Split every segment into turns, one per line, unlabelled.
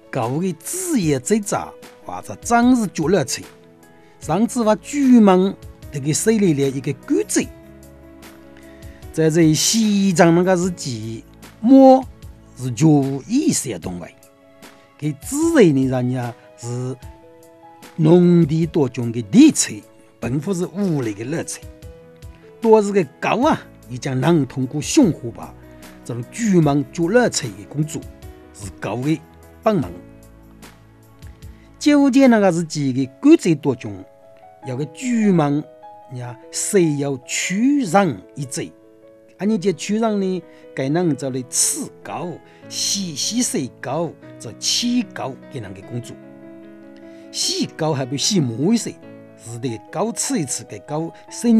狗的枝叶最早，或者长是脚乐菜，上至把巨蟒这个手里的一个杆子，在这西藏那个时期，猫是绝无意识的动物，给自然的人家是农地当中的地菜，并不是屋里的乐菜。多是个狗啊，已经能通过驯化吧，这种巨蟒脚乐菜的工作是狗的本门。九前那个时期的管制当中，有个巨蟒呀，需要取上一只。按你这取上呢，该能做来刺狗、洗水狗、做起狗给人的工作。洗狗还比洗毛一些，是的，狗吃一次，给狗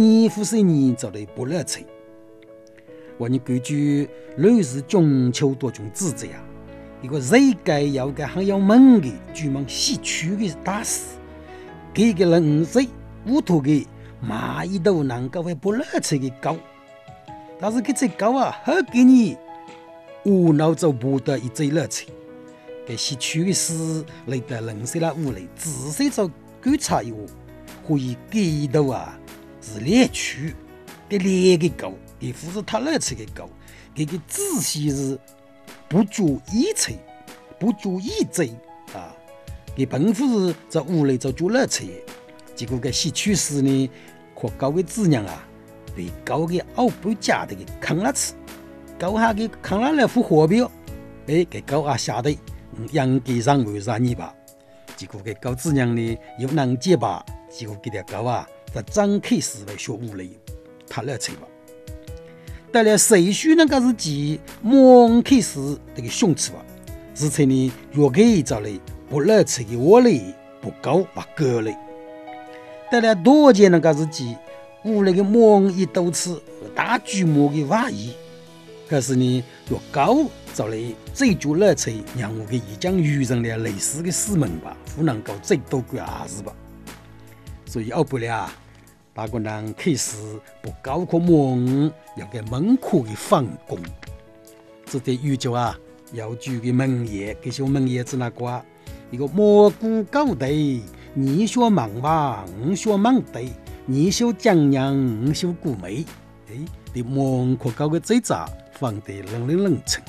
12做来不热菜。我你根据类似中秋当中指责啊，一个谁该要个还要猛的巨蟒洗取的打死，给个人谁无头的马一头能够会不热菜的狗。但是这狗啊，还给你无脑就不得一只热菜，给洗取的事来得人生了屋里，仔细做观察以后，可以给到啊是猎取给猎的狗，给不是他热菜的狗，给个仔细是不注意菜，不注意这啊，给本不是在屋里做做热菜，结果给洗取时呢，可狗的子娘啊。被狗给后背夹的给啃了吃，狗还给啃了来副火标，给狗啊吓得养鸡上为啥你吧？结果给狗子娘呢又能结巴，结果给条狗啊在张开始为学屋里，他来吃吧。到了谁许那个是鸡忙开始这个凶吃吧，是才呢越给找来不来吃的窝里不狗把割了。到了多见那个是鸡。屋里的忙一都吃大规模的怀疑，可是呢，越高找来最主热菜，让我给已经遇上了类似的事门吧，不能够最多个还是吧。所以后不了，大家人开始不高可忙，要给门口的放工。这得预计啊，要举个门业，这些门业子那个一个蘑菇高地，你说忙吧，我说忙地。你修江阳，我修古梅，你忙可搞个最早放得冷清。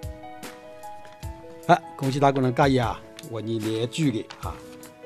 恭喜大家能加油啊！我你列举的啊，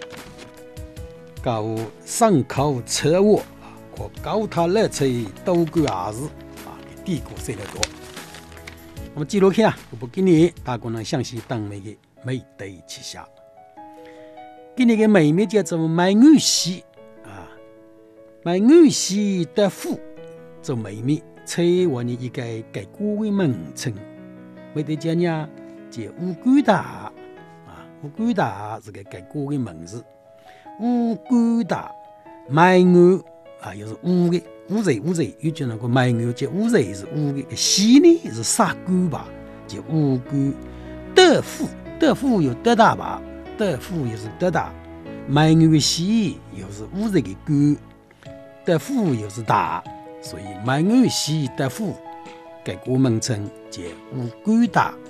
搞上口车祸啊，可搞他热车都个还是啊，地过谁来做？那么记录看啊，我不给你大家能详细当美的美对旗下，给你个妹妹叫做卖玉溪。卖玉溪的富做妹妹，采我你一个改过的名称，没得讲呀，叫乌龟大啊，乌龟大是个改过的名字，乌龟大卖玉啊，又是乌的乌贼，有讲那个卖玉叫乌贼是乌的，溪呢是沙龟吧，叫乌龟。德富有德大吧，德富又是德大，卖玉的溪又是乌贼的龟。德富又是大，所以卖玉溪德富改过名称叫乌龟大。